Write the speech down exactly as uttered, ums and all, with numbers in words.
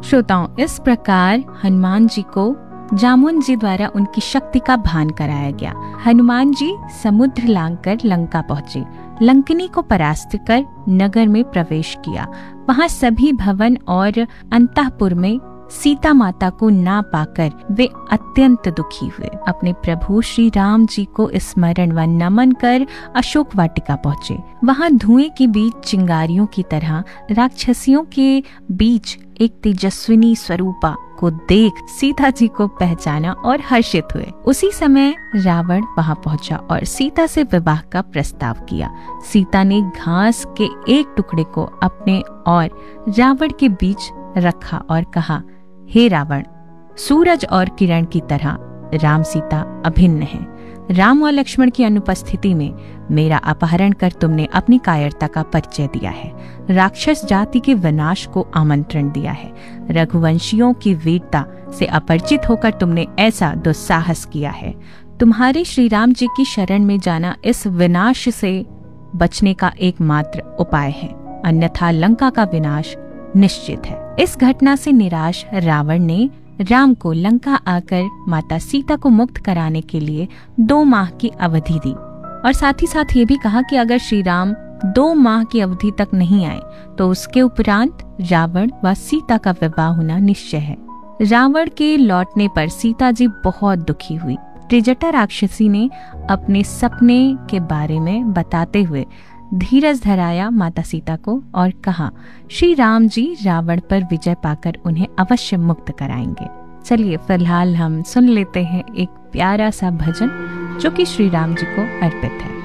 श्रोताओं, इस प्रकार हनुमान जी को जामुन जी द्वारा उनकी शक्ति का भान कराया गया। हनुमान जी समुद्र लांघकर लंका पहुँचे, लंकिनी को परास्त कर नगर में प्रवेश किया। वहाँ सभी भवन और अंतःपुर में सीता माता को ना पाकर वे अत्यंत दुखी हुए। अपने प्रभु श्री राम जी को स्मरण व नमन कर अशोक वाटिका पहुँचे। वहाँ धुएं के बीच चिंगारियों की तरह राक्षसियों के बीच एक तेजस्विनी स्वरूपा को देख सीता जी को पहचाना और हर्षित हुए। उसी समय रावण वहां पहुंचा और सीता से विवाह का प्रस्ताव किया। सीता ने घास के एक टुकड़े को अपने और रावण के बीच रखा और कहा, हे रावण, सूरज और किरण की तरह राम सीता अभिन्न है। राम और लक्ष्मण की अनुपस्थिति में मेरा अपहरण कर तुमने अपनी कायरता का परिचय दिया है, राक्षस जाति के विनाश को आमंत्रण दिया है। रघुवंशियों की वीरता से अपरिचित होकर तुमने ऐसा दुस्साहस किया है। तुम्हारे श्री राम जी की शरण में जाना इस विनाश से बचने का एकमात्र उपाय है, अन्यथा लंका का विनाश निश्चित है। इस घटना से निराश रावण ने राम को लंका आकर माता सीता को मुक्त कराने के लिए दो माह की अवधि दी और साथ ही साथ ये भी कहा कि अगर श्री राम दो माह की अवधि तक नहीं आए तो उसके उपरांत रावण व सीता का विवाह होना निश्चय है। रावण के लौटने पर सीता जी बहुत दुखी हुई। त्रिजटा राक्षसी ने अपने सपने के बारे में बताते हुए धीरज धराया माता सीता को और कहा, श्री राम जी रावण पर विजय पाकर उन्हें अवश्य मुक्त कराएंगे। चलिए फिलहाल हम सुन लेते हैं एक प्यारा सा भजन जो कि श्री राम जी को अर्पित है।